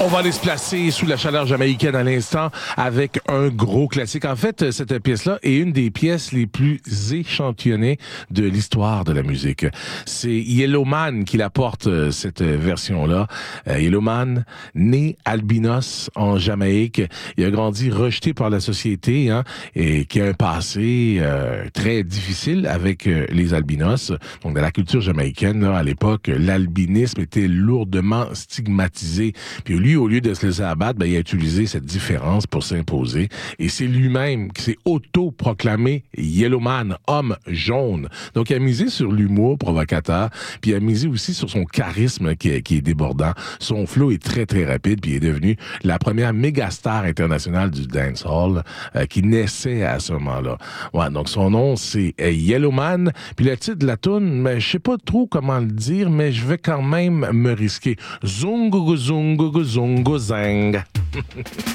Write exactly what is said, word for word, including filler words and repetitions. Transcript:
On va aller se placer sous la chaleur jamaïcaine à l'instant avec un gros classique. En fait, cette pièce-là est une des pièces les plus échantillonnées de l'histoire de la musique. C'est Yellowman qui la porte, cette version-là. Euh, Yellowman, né albinos en Jamaïque. Il a grandi rejeté par la société, hein, et qui a un passé euh, très difficile avec euh, les albinos. Donc, dans la culture jamaïcaine, là, à l'époque, l'albinisme était lourdement stigmatisé. Puis lui, au lieu de se laisser abattre, ben, il a utilisé cette différence pour s'imposer. Et c'est lui-même qui s'est auto-proclamé Yellowman, homme jaune. Donc, il a misé sur l'humour provocateur, puis il a misé aussi sur son charisme qui est, qui est débordant. Son flow est très, très rapide, puis il est devenu la première méga star internationale du dancehall euh, qui naissait à ce moment-là. Ouais, donc son nom, c'est euh, Yellowman. Puis le titre de la toune, mais je sais pas trop comment le dire, mais je vais quand même me risquer. Zungu zungu zungu zang.